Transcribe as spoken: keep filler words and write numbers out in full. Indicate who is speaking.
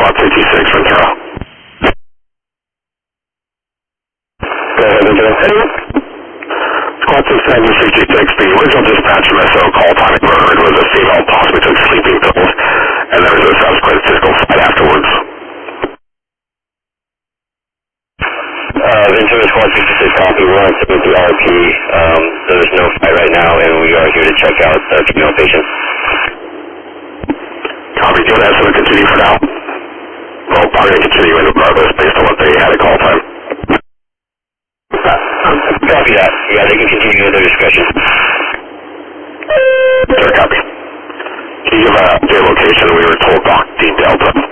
Speaker 1: Squad sixty-six, Ventura. Go ahead, Ventura. Squad sixty-six, the original dispatch M S O call time it murdered was a female possibly took sleeping pills, and there was a subsequent physical fight afterwards.
Speaker 2: Uh, Ventura Squad sixty-six, copy, we're on submit the R P, um, there's no fight right now, and we are here to check out the female patient.
Speaker 1: Copy, do you want to have someone continue for now? Well, probably going to continue in regardless based on what they had at call time.
Speaker 2: Copy that. Yeah, they can continue with their discussion.
Speaker 1: Sure, copy. Can you give uh, their location? We were told Doc D Delta.